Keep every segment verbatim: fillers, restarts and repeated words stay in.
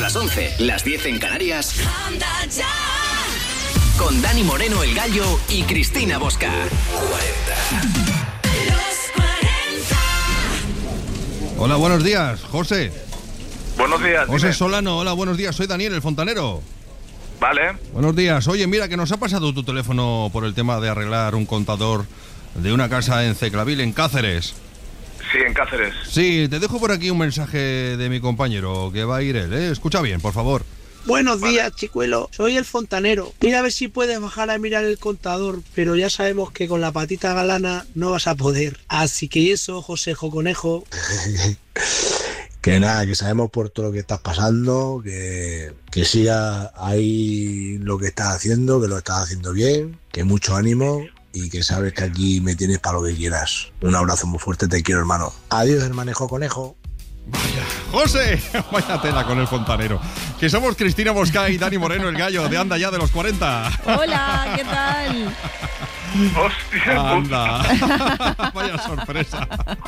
las once, las diez en Canarias. Con Dani Moreno, El Gallo y Cristina Bosca. cuarenta. Hola, buenos días, José. Buenos días. José dime. Solano, hola, buenos días, soy Daniel, el fontanero. Vale. Buenos días. Oye, mira, que nos ha pasado tu teléfono por el tema de arreglar un contador de una casa en Ceclavil, en Cáceres. Sí, en Cáceres. Sí, te dejo por aquí un mensaje de mi compañero, que va a ir él, ¿eh? Escucha bien, por favor. Buenos días, chicuelo. Soy el fontanero. Mira a ver si puedes bajar a mirar el contador, pero ya sabemos que con la patita galana no vas a poder. Así que eso, Josejo Conejo. Que nada, que sabemos por todo lo que estás pasando, que, que sigas ahí lo que estás haciendo, que lo estás haciendo bien, que mucho ánimo y que sabes que aquí me tienes para lo que quieras. Un abrazo muy fuerte, te quiero, hermano. Adiós, hermanejo conejo. Vaya, José, vaya tela con el fontanero. Que somos Cristina Bosca y Dani Moreno, El Gallo, de Anda Ya de los cuarenta. Hola, ¿qué tal? Hostia, anda. Vaya sorpresa.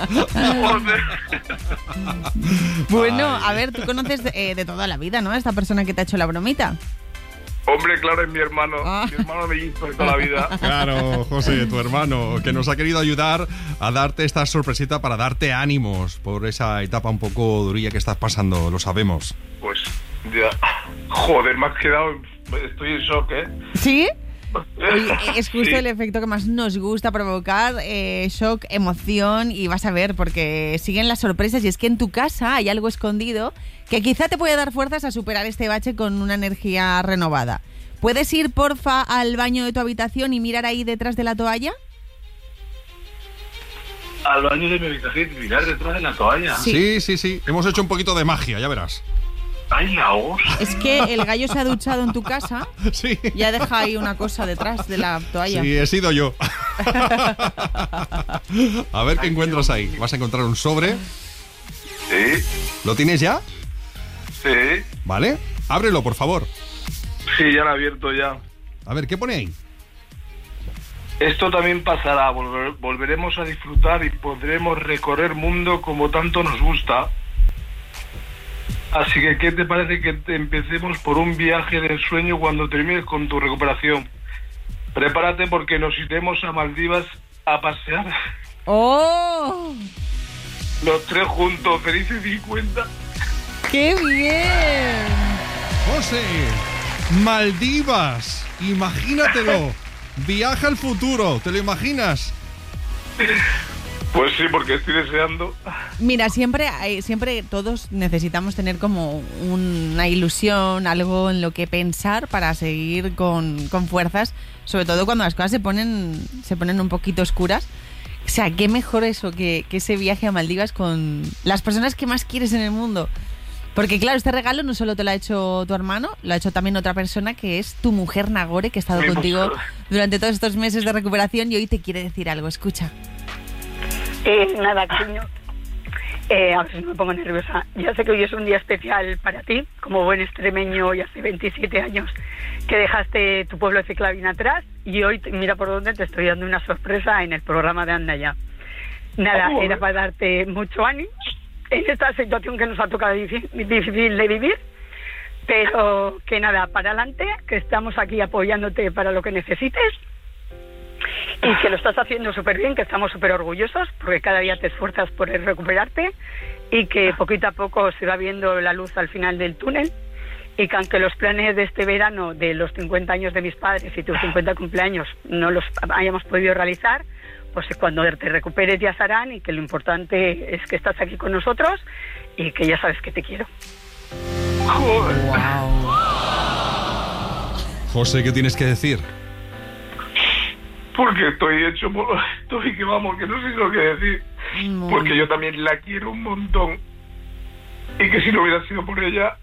Bueno, Ay. a ver, tú conoces de, eh, de toda la vida, ¿no? Esta persona que te ha hecho la bromita. Hombre, claro, es mi hermano. Ah. Mi hermano me hizo de toda la vida. Claro, José, tu hermano, que nos ha querido ayudar a darte esta sorpresita para darte ánimos por esa etapa un poco durilla que estás pasando, lo sabemos. Pues, ya. Joder, me has quedado. Estoy en shock, ¿eh? ¿Sí? Oye, es justo Sí. el efecto que más nos gusta provocar, eh, shock, emoción, y vas a ver, porque siguen las sorpresas y es que en tu casa hay algo escondido que quizá te puede dar fuerzas a superar este bache con una energía renovada. ¿Puedes ir, porfa, al baño de tu habitación y mirar ahí detrás de la toalla? Al baño de mi habitación y mirar detrás de la toalla. Sí. Sí, sí, sí, hemos hecho un poquito de magia, ya verás. ¡Ay, la hostia! Es que el gallo se ha duchado en tu casa Sí. y ya deja ahí una cosa detrás de la toalla. Sí, he sido yo. A ver qué encuentras ahí. Vas a encontrar un sobre. Sí, ¿Lo tienes ya? sí. ¿Vale? Ábrelo, por favor. Sí, ya lo he abierto ya. A ver, ¿qué pone ahí? Esto también pasará. Volver- volveremos a disfrutar y podremos recorrer mundo como tanto nos gusta. Así que, ¿qué te parece que te empecemos por un viaje del sueño cuando termines con tu recuperación? Prepárate porque nos iremos a Maldivas a pasear ¡Oh! los tres juntos, felices cincuenta. ¡Qué bien! José, Maldivas, imagínatelo. Viaja al futuro, ¿te lo imaginas? Pues sí, porque estoy deseando. Mira, siempre, hay- siempre todos necesitamos tener como una ilusión, algo en lo que pensar para seguir con, con fuerzas, sobre todo cuando las cosas se ponen, se ponen un poquito oscuras. O sea, qué mejor eso que, que ese viaje a Maldivas con las personas que más quieres en el mundo. Porque claro, este regalo no solo te lo ha hecho tu hermano, lo ha hecho también otra persona que es tu mujer Nagore, que ha estado Mi contigo mujer. durante todos estos meses de recuperación y hoy te quiere decir algo. Escucha. Eh, nada, cariño. Eh, a ver si me pongo nerviosa. Ya sé que hoy es un día especial para ti, como buen extremeño, y hace veintisiete años que dejaste tu pueblo de Ceclavín atrás, y hoy, te- mira por dónde te estoy dando una sorpresa en el programa de Anda Ya. Nada, Oh. era para darte mucho ánimo en esta situación que nos ha tocado difí- difícil de vivir, pero que nada, para adelante, que estamos aquí apoyándote para lo que necesites. Y que lo estás haciendo súper bien, que estamos súper orgullosos, porque cada día te esfuerzas por recuperarte y que poquito a poco se va viendo la luz al final del túnel, y que aunque los planes de este verano, de los cincuenta años de mis padres y tus cincuenta cumpleaños, no los hayamos podido realizar, pues cuando te recuperes ya se harán, y que lo importante es que estás aquí con nosotros y que ya sabes que te quiero. Joder. José, ¿qué tienes que decir? Porque estoy hecho por... Estoy que vamos, que no sé lo que decir. Muy Porque yo también la quiero un montón. Y que si no hubiera sido por ella...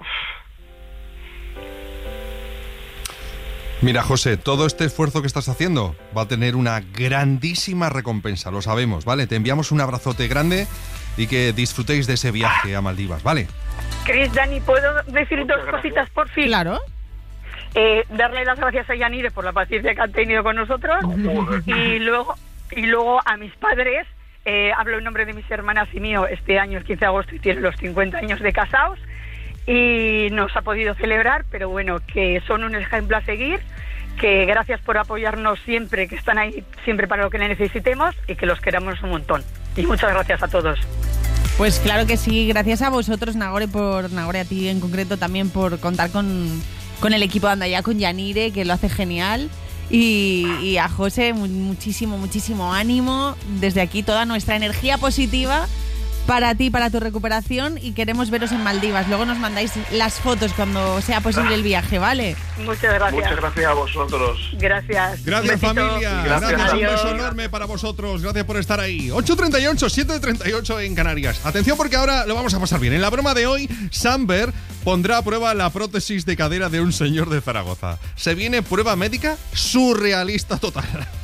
Mira, José, todo este esfuerzo que estás haciendo va a tener una grandísima recompensa, lo sabemos, ¿vale? Te enviamos un abrazote grande y que disfrutéis de ese viaje a Maldivas, ¿vale? Cris, Dani, ¿puedo decir Muchas dos gracias. cositas por fin? Claro. Eh, darle las gracias a Yanire por la paciencia que han tenido con nosotros, y luego y luego a mis padres, eh, hablo en nombre de mis hermanas y mío, este año el quince de agosto y tienen los cincuenta años de casados, y no se ha podido celebrar, pero bueno, que son un ejemplo a seguir, que gracias por apoyarnos siempre, que están ahí siempre para lo que necesitemos y que los queramos un montón. Y muchas gracias a todos. Pues claro que sí, gracias a vosotros, Nagore, por Nagore, a ti en concreto también por contar con, con el equipo de Andaya, con Yanire, que lo hace genial, y, y a José, muchísimo, muchísimo ánimo. Desde aquí toda nuestra energía positiva para ti, para tu recuperación, y queremos veros en Maldivas. Luego nos mandáis las fotos cuando sea posible el viaje, ¿vale? Muchas gracias. Muchas gracias a vosotros. Gracias. Gracias, familia. Gracias. Gracias, un beso Adiós. enorme para vosotros. Gracias por estar ahí. ocho treinta y ocho, siete treinta y ocho en Canarias. Atención porque ahora lo vamos a pasar bien. En la broma de hoy, Samber pondrá a prueba la prótesis de cadera de un señor de Zaragoza. Se viene prueba médica surrealista total.